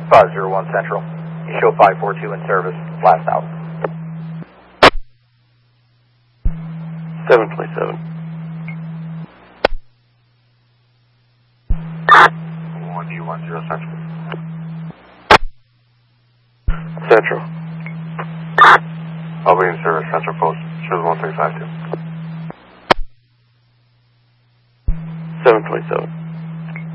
501 Central. You show 542 in service. Last out. 727. 1D10 Central. Central. I'll be in service. Central Post. Shows 1652. 727.